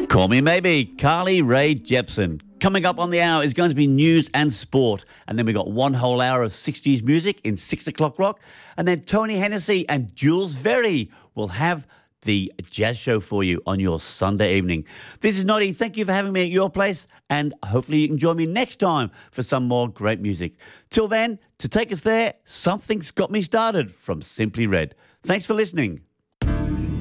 Call me maybe, Carly Rae Jepsen. Coming up on the hour is going to be news and sport. And then we got one whole hour of 60s music in 6 o'clock rock. And then Tony Hennessy and Jules Verry will have the jazz show for you on your Sunday evening. This is Noddy. Thank you for having me at your place. And hopefully you can join me next time for some more great music. Till then, to take us there, Something's Got Me Started from Simply Red. Thanks for listening.